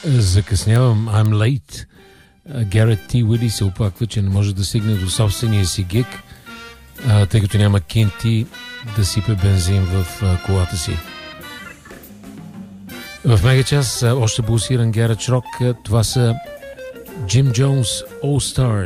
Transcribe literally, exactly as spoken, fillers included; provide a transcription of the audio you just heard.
Закъснявам. I'm late. Гарет Т. Уили се оплаква, че не може да стигне до собствения си гиг, а, тъй като няма кинти да сипе бензин в а, колата си. В мега час още булсиран гаредж рок. Това са Jim Jones All Stars.